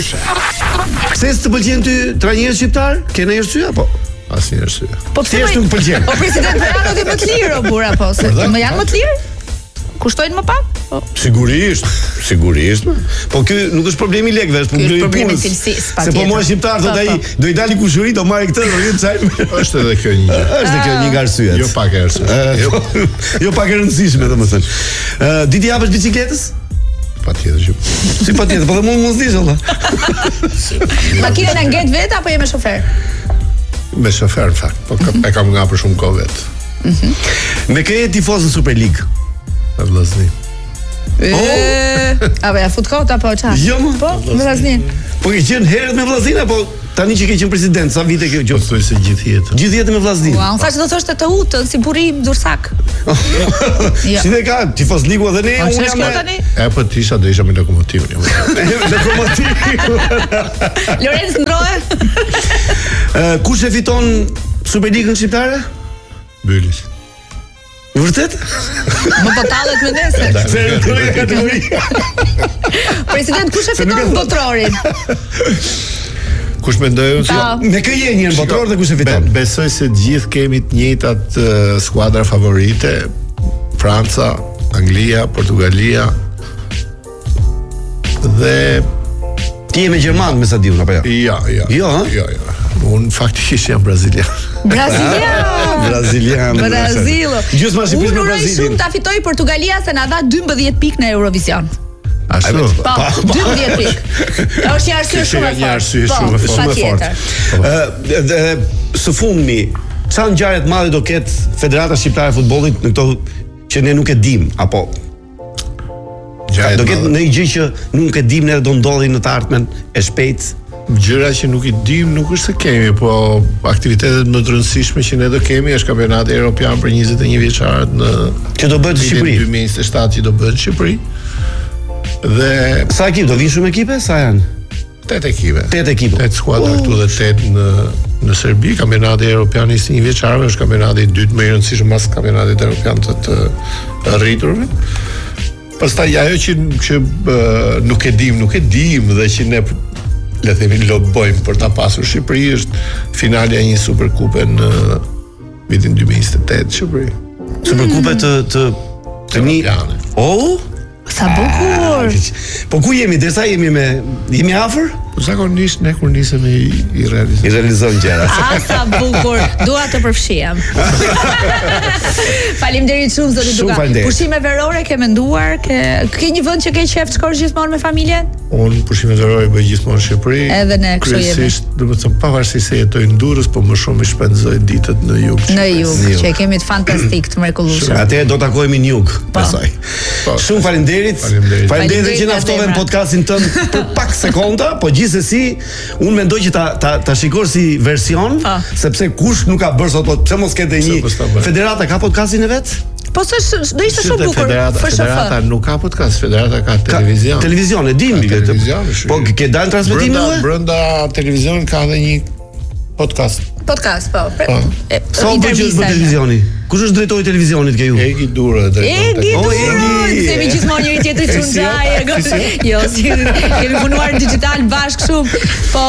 Pse s'të pëlqen ty trajnerët shqiptar? Ke ndonjë arsye apo? Asnjë arsye. Po pse nuk pëlqen? Po president Rano ti më të lirë o burra po, se më janë më të lirë? Kushtojnë më pak? Sigurisht. Po ky nuk është problemi i lekëve, është problemi i punës. Se po mua shqiptar thot ai, do i dali kushuri, do marrë këtë, do jetë çaj. Është edhe kjo një. Është kjo një nga arsyet. Jo pak arsye. Jo pak e rëndësishme domethënë. Diti japësh bicikletës? Patjetër që. Si patjetër, po dhe mund zdish valla. Makinën e ngjet vetë apo je me shofer? Me shofer në fakt, po e kam nga për shumë kohë vetë. Me kë je tifoz në Super League? Me Vllazni. A ja fut kot apo çfarë? Jo, po, me Vllaznin. Po ke qenë herët me Vllaznin apo tani që ke qenë president, sa vite ke qenë? Po thuaj se gjithë jetën. Gjithë jetën me Vllaznin. Ua, unë thashë do thoshte të utën si burim dursak. Si dhe ka tifoz ligu edhe ne, unë jam tani. E po ti isha do isha me Lokomotivin. Lokomotiv. Lorenz Ndroe. Kush e fiton Superligën shqiptare? Bylis. Vërtet? Më botallet me nesër. Kategori. President, kush e fiton botrorin? Kush mendoj unë? Me kë je një botror dhe kush e fiton? Besoj se gjithë kemi të njëjtat skuadra favorite. Franca, Anglia, Portugalia. Dhe ti je me gjerman me sa diun apo jo? Jo. Jo, ha? Jo. Unë faktikisht jam brazilian. Brazilian. Gjysma Shqipërisë me Brazilin. Shumë ta fitoi Portugalia se na dha 12 pikë në Eurovision. Ashtu. Po, 12 pikë. Është një arsye shumë e fortë. Dhe së fundmi, çfarë ngjarje të madhe do ketë Federata Shqiptare e Futbollit në këto që ne nuk e dim apo do ketë ndonjë gjë që nuk e dim ne do ndodhi në të ardhmen e shpejtë? Gjëra që nuk i dim nuk është se kemi, po aktivitetet më të rëndësishme që ne do kemi është kampionati evropian për 21 vjeçarët në që do bëhet në Shqipëri 2027 që do bëhet në Shqipëri. Dhe sa ekip do vinë shumë ekipe, sa janë? 8 ekipe. 8 skuadra këtu dhe 8 në Serbi. Kampionati evropian 21 vjeçarëve është kampionati i dytë më i rëndësishëm pas kampionatit evropian të rriturve. Pastaj ajo që nuk e dim dhe që ne le themi lobojmë për ta pasur Shqipëri është finalja e një Superkupe në vitin 2028 Shqipëri. Superkupe të Europiane. Sa bukur. Po ku jemi? Derisa jemi afër? Po zakonisht ne kur nisemi i realizojmë gjëra. Sa bukur. Dua të përfshihem. Faleminderit shumë zoti Duka. Pushime verore ke menduar? Ke një vend që ke qef të shkosh gjithmonë me familjen? Unë pushime verore bëj gjithmonë në Shqipëri. Edhe ne kështu jemi. Kryesisht, domethënë pavarësisht se jetoj në Durrës, po më shumë i shpenzoj ditët në jug. Në jug, që e kemi të fantastik, të mrekullueshëm. Atëherë do takohemi në jug, besoj. Shumë faleminderit. Faleminderit që na ftove në podcastin tënd për pak sekonda, po gjithsesi unë mendoj që ta shikosh si version, sepse kush nuk ka bërë sot, pse mos ketë një federata ka podcastin e vet? Po do ishte shumë bukur. Federata nuk ka podcast, federata ka televizion. Televizion, e dim këtë. Po ke dalë transmetimi edhe? Brenda televizionit ka edhe një podcast. Podcast, po. Sa u bëj për televizioni? Kush është drejtori i televizionit ke ju? Egi Dura, drejtori. Egi, semi gjithmonë njëri tjetrit çunxhaj. Jo, si kemi punuar digital bashkë shumë, po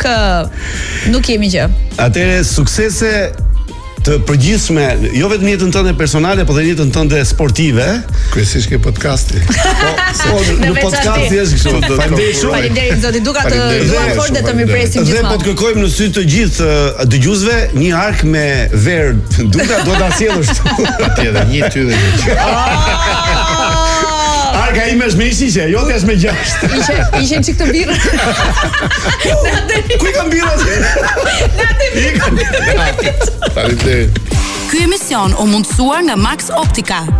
nuk kemi gjë. Atëre suksese të përgjithshme, jo vetëm jetën tënde personale, por edhe jetën tënde sportive. Kryesisht ke podcasti. Po, në podcasti është kështu. Faleminderit zoti Duka, të duam fort dhe të mirpresim gjithmonë. Dhe po të kërkojmë në sy të gjithë dëgjuesve një ark me verë Duka do ta sjellësh këtu. Patjetër, një ty dhe një. Arka ime është me ishiqe, jo të është me 6. Ishen çik të birrë. Ku i kam birrë? Faleminderit. Ky emision u mundësuar nga Max Optica,